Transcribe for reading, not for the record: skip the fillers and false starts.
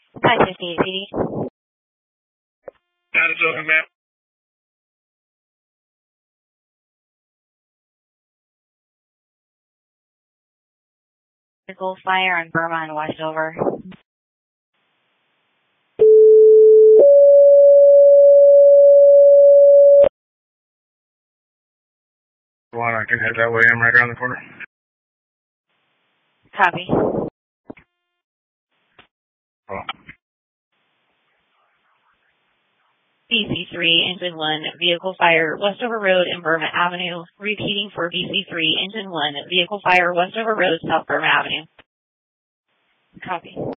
550 Got it, Joe, ma'am. Vehicle fire in Burma and Westover. One, I can head that way. I'm right around the corner. Copy. Oh. BC3, Engine 1, vehicle fire, Westover Road and Burma Avenue. Repeating for BC3, Engine 1, vehicle fire, Westover Road, South Burma Avenue. Copy.